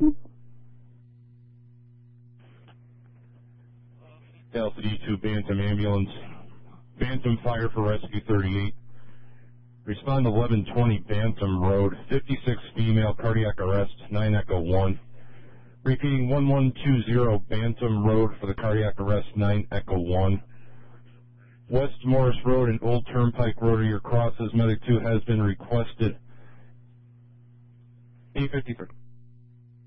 Delta D2 Bantam Ambulance. Bantam Fire for Rescue 38. Respond to 1120 Bantam Road. 56 female, cardiac arrest, 9 Echo 1. Repeating 1120 Bantam Road for the cardiac arrest, 9 Echo 1. West Morris Road and Old Turnpike Road are your crosses. Medic 2 has been requested. 853.